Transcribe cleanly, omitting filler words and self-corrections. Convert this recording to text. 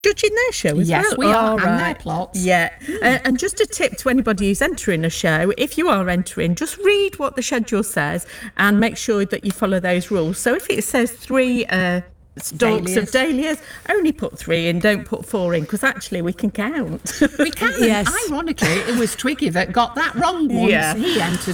judging their show as well? Yes, we are, All and their right. plots. Yeah. And just a tip to anybody who's entering a show, if you are entering, just read what the schedule says and make sure that you follow those rules. So if it says 3 stalks of dahlias, only put 3 in, don't put 4 in, because actually we can count. We can. Yes. Ironically, it was Twiggy that got that wrong once. Yeah. He entered